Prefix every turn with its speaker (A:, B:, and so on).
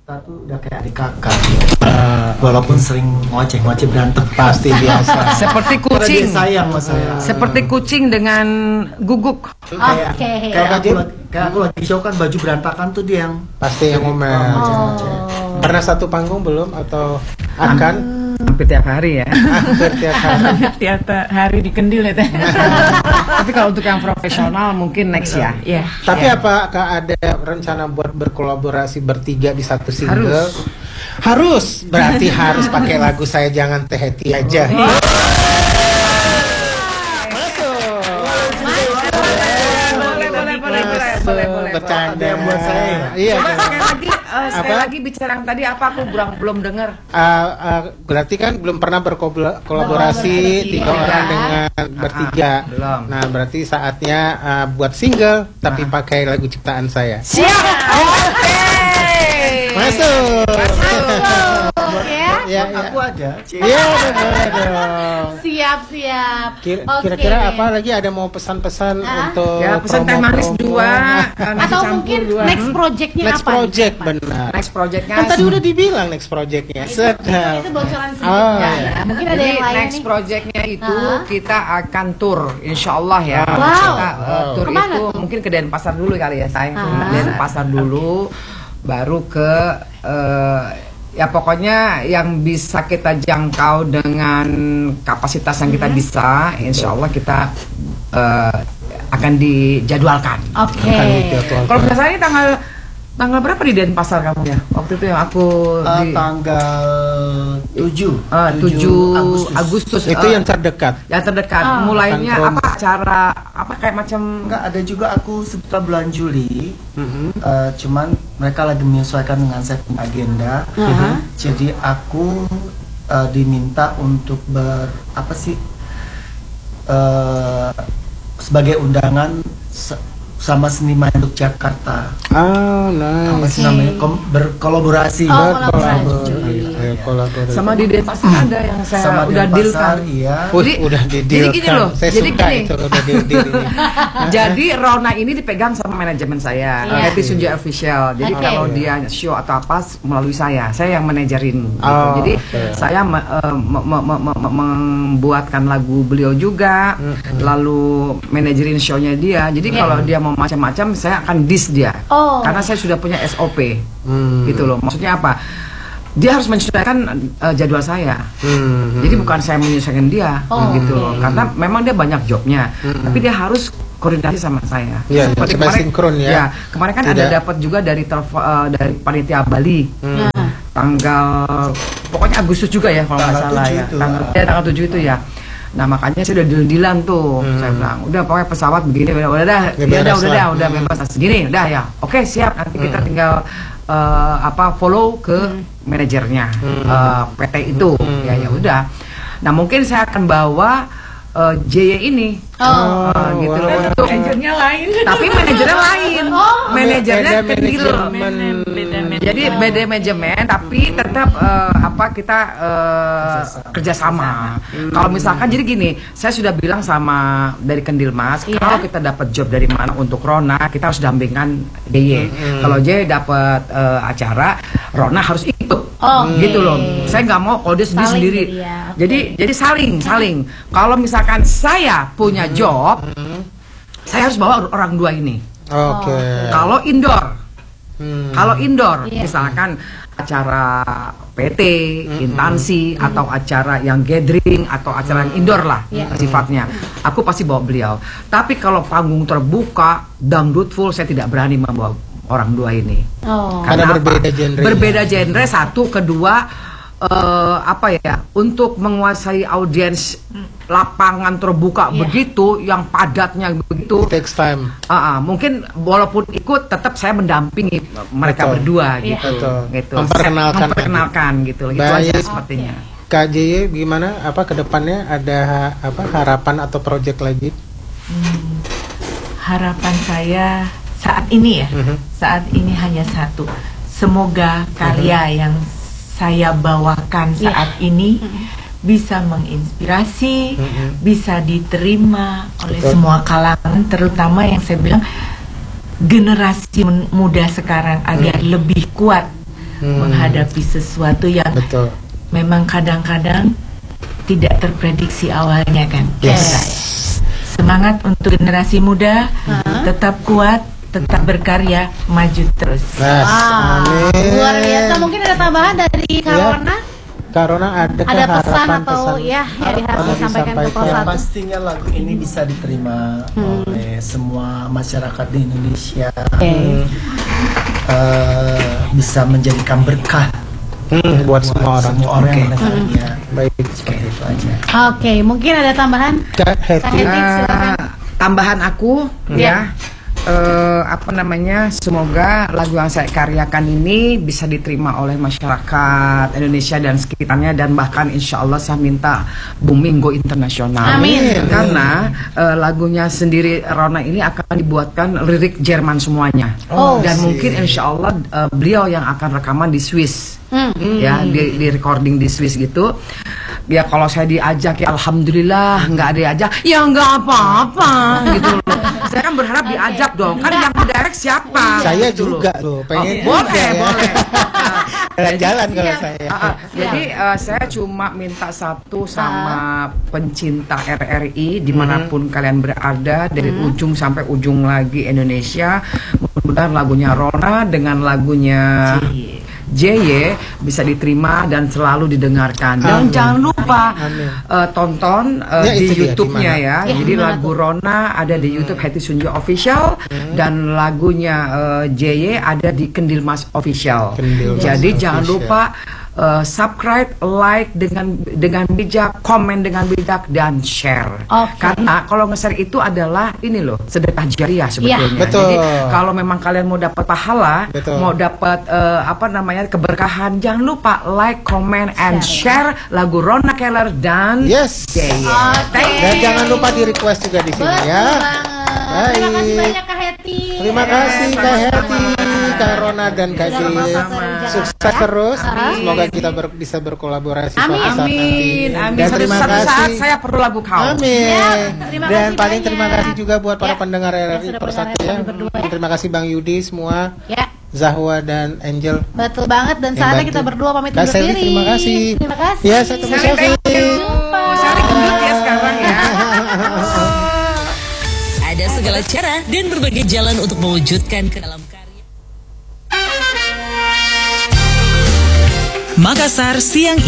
A: tuh udah kayak adik kakak. Walaupun sering ngoceh berantem
B: pasti biasa.
C: Seperti kucing.
A: Dia sayang sama saya.
C: Seperti kucing dengan guguk.
A: Kayak aku lagi show kan baju berantakan tuh dia yang
B: pasti yang ngomel. Pernah satu panggung belum atau akan?
C: Hampir tiap hari ya.
B: Hampir tiap hari.
D: Tiap hari di Kendil ya teh.
C: Tapi kalau untuk yang profesional mungkin next ya.
D: Iya.
B: Tapi apakah ada rencana buat berkolaborasi bertiga di satu single? Harus. Berarti harus pakai lagu Saya Jangan Teh Heti aja.
C: Boleh.
B: Bercanda
A: yang buat saya.
B: Iya.
C: Sekali lagi bicara yang tadi apa aku belum dengar.
B: Berarti kan belum pernah berkolaborasi tiga orang dengan bertiga.
C: Belum.
B: Nah, berarti saatnya buat single tapi pakai lagu ciptaan saya.
C: Siap. Oke.
B: Masuk. Ya,
A: aku aja.
B: Iya, boleh dong.
E: Siap.
B: Kira-kira apa lagi, ada mau pesan-pesan untuk
C: Ya, pesan teh manis 2
E: Atau mungkin next projectnya
B: next
E: apa?
B: project, benar.
C: Next projectnya
B: Kan tadi udah dibilang next projectnya. Sedap.
E: Itu bocoran sedikit.
B: Oh,
E: ya.
B: iya.
E: Mungkin ada
C: Jadi
E: yang lain
C: next
E: nih.
C: projectnya itu kita akan tour, insya Allah ya.
E: Wow.
C: Kita tour
E: Kemana
C: itu
E: tuh?
C: mungkin ke Denpasar dulu kali ya, sayang. Denpasar dulu, baru ke ya pokoknya yang bisa kita jangkau dengan kapasitas yang kita bisa, insya Allah kita akan dijadwalkan.
E: Oke.
C: Kalau biasanya tanggal berapa di Denpasar kamu ya? Waktu itu yang aku di
A: tanggal 7
C: Agustus.
B: Itu yang terdekat.
C: Yang terdekat. Mulainya
B: Akan
C: apa acara apa kayak macam
A: Enggak, ada juga aku sekitar bulan Juli. Cuman mereka lagi menyesuaikan dengan saya punya agenda. Jadi aku diminta untuk sebagai undangan sama seniman untuk Jakarta.
B: Nice.
A: Namanya berkolaborasi.
B: Kolaborasi.
C: sama di Denpasar ada yang saya
A: Sama
C: udah deal kan.
A: Denpasar, iya.
B: Udah
C: Jadi
B: di-deal
C: gini
B: kan.
C: loh,
B: Saya
C: jadi
B: suka
C: gini.
B: itu udah di-deal ini.
C: Jadi Rona ini dipegang sama manajemen saya,
E: Iya.
C: Heti Sunja Official. Jadi
E: Oke.
C: kalau dia show atau apa melalui saya yang manajerin. Gitu.
B: Oh,
C: Jadi
B: oke.
C: saya membuatkan lagu beliau juga, lalu manajerin show-nya dia. Jadi kalau dia mau macam-macam, saya akan diss dia, karena saya sudah punya SOP, gitu loh. Maksudnya apa? Dia harus menyesuaikan jadwal saya. Jadi bukan saya menyesuaikan dia, gitu loh. Karena memang dia banyak jobnya, tapi dia harus koordinasi sama saya.
B: Iya,
C: Seperti
B: supaya
C: kemarin,
B: sinkron ya.
C: ya. Kemarin kan ada
B: Tidak.
C: dapat juga dari dari panitia Bali. Tanggal pokoknya Agustus juga ya kalau nggak
A: Tanggal
C: salah
A: 7
C: ya.
A: itu.
C: Tanggal 7 itu ya. Nah makanya saya udah deal-dealan tuh. Saya bilang, udah pokoknya pesawat begini, udah bebas segini, udah ya. Oke, siap. Nanti kita tinggal follow ke manajernya PT itu. Ya udah. Nah mungkin saya akan bawa JY ini, gitu loh. Untuk
D: Manajernya lain.
C: tapi manajernya lain, manajernya
B: Beda
C: kecil.
B: manajemen.
C: Jadi beda manajemen, tapi tetap kita kerjasama. Kalau misalkan jadi gini, saya sudah bilang sama dari Kendil Mas, kalau kita dapat job dari mana untuk Rona, kita harus dampingkan JY. Kalau JY dapat acara, Rona harus ikut. Gitu loh. Saya nggak mau kalau dia sendiri. Jadi saling. Kalau misalkan saya punya job, saya harus bawa orang dua ini.
B: Oke.
C: Kalau indoor, misalkan acara PT, instansi, atau acara yang gathering, atau acara yang indoor lah sifatnya, aku pasti bawa beliau. Tapi kalau panggung terbuka, dangdut full, saya tidak berani membawa orang dua ini.
B: Karena
C: apa?
B: berbeda genre.
C: Berbeda genre, satu, kedua, untuk menguasai audiens lapangan terbuka begitu, yang padatnya begitu,
B: Takes time.
C: mungkin walaupun ikut tetap saya mendampingi mereka berdua gitu. Memperkenalkan gitu. Itu aja sepertinya.
B: Kak JY gimana? Ke depannya ada harapan atau project lagi?
D: Harapan saya saat ini saat ini hanya satu. Semoga karya yang saya bawakan saat ini bisa menginspirasi, bisa diterima oleh semua kalangan, terutama yang saya bilang generasi muda sekarang agar lebih kuat menghadapi sesuatu yang
B: Betul.
D: memang kadang-kadang tidak terprediksi awalnya kan.
B: Yes.
D: Semangat untuk generasi muda, tetap kuat, tetap berkarya, maju terus.
B: Yes.
E: Wow,
B: Amin.
E: luar biasa. Mungkin ada tambahan dari Karona?
B: Karona ada
E: Pesan atau ya yang harus disampaikan ke
A: Yang
E: 01?
A: pastinya lagu ini bisa diterima oleh semua masyarakat di Indonesia. Bisa menjadikan berkah
B: buat semua orang.
A: yang mendengarnya.
B: Baik.
A: Seperti itu aja.
E: Oke, mungkin ada tambahan?
B: Kak Heti.
E: silakan.
C: Tambahan aku ya. Semoga lagu yang saya karyakan ini bisa diterima oleh masyarakat Indonesia dan sekitarnya, dan bahkan insya Allah saya minta booming go internasional.
E: Amin.
C: Karena lagunya sendiri Rona ini akan dibuatkan lirik Jerman semuanya. Dan mungkin insya Allah beliau yang akan rekaman di Swiss. Ya, di recording di Swiss gitu. Ya kalau saya diajak ya alhamdulillah, nggak diajak ya nggak apa-apa gitu loh. Saya kan berharap diajak dong, kan yang direct siapa?
B: Saya
C: gitu
B: juga
C: loh.
B: tuh pengen
C: Boleh.
B: jalan-jalan kalau saya.
C: Jadi saya cuma minta satu sama pencinta RRI dimanapun kalian berada, dari ujung sampai ujung lagi Indonesia, mudah-mudahan lagunya Rona dengan lagunya JY bisa diterima dan selalu didengarkan. Dan jangan lupa tonton di YouTube-nya ya. Jadi lagu Rona ada di YouTube Heti Sunjo Official, dan lagunya JY ada di Kendil Mas Official. Jadi jangan lupa subscribe, like dengan bijak, komen dengan bijak, dan share. Karena kalau nge-share itu adalah ini loh, sedekah jariah sebetulnya.
B: Betul.
C: Jadi kalau memang kalian mau dapat pahala, mau dapat keberkahan, jangan lupa like, comment, and share lagu Rona Keller dan JY.
B: Dan jangan lupa di request juga di sini ya.
E: Terima kasih banyak Kak Heti.
B: Terima kasih Kak Heti, Kak Rona dan Kak JY. Sukses terus. Semoga kita bisa berkolaborasi suatu saat nanti.
C: Amin.
B: Dan terima
C: Suatu
B: kasih.
C: saat saya perlu lagu kau.
B: Amin.
E: terima
B: Dan
E: kasih
B: paling
E: banyak.
B: terima kasih juga buat para pendengar RRI
E: sudah
B: Persatu
E: mendengarkan
B: ya.
E: kami berdua ya.
B: Terima kasih Bang Yudi semua,
E: Ya,
B: Zahwa dan Angel.
E: betul banget, dan
B: yang
E: saatnya
B: bantu.
E: kita berdua pamit
B: Kak
E: undur
B: Sally,
E: diri.
B: terima kasih.
E: Terima kasih.
B: Ya, saya ketemu
C: Sally, thank you.
E: Jumpa.
C: Sally gendut ya sekarang ya.
F: Ada segala cara dan berbagai jalan untuk mewujudkan ke dalam karya. Makassar siang ini.